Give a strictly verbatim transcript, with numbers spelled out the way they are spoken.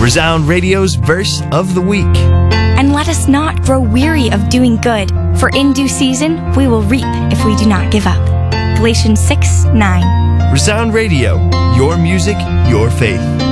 Resound Radio's Verse of the Week. And let us not grow weary of doing good, for in due season we will reap if we do not give up. Galatians six nine. Resound Radio, your music, your faith.